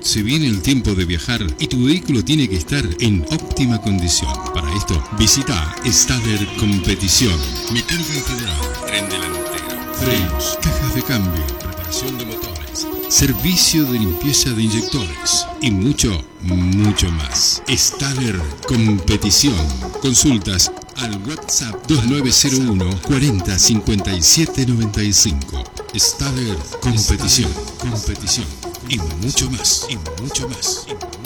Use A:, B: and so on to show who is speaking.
A: Se viene el tiempo de viajar y tu vehículo tiene que estar en óptima condición. Para esto, visita Staller Competición. Mecánica en general, tren delantero, frenos, cajas de cambio, reparación de motores, servicio de limpieza de inyectores y mucho, mucho más. Staller Competición. Consultas al WhatsApp 2901 40 57 95. Staller Competición. Y mucho más.